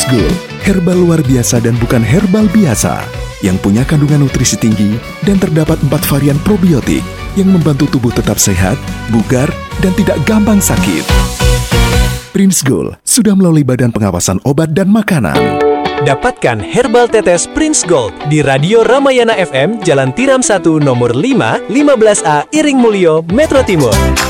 Gold, herbal luar biasa dan bukan herbal biasa, yang punya kandungan nutrisi tinggi dan terdapat 4 varian probiotik yang membantu tubuh tetap sehat, bugar, dan tidak gampang sakit. Prince Gold sudah melalui Badan Pengawasan Obat dan Makanan. Dapatkan herbal tetes Prince Gold di Radio Ramayana FM, Jalan Tiram 1, nomor 5, 15A, Iring Mulyo, Metro Timur.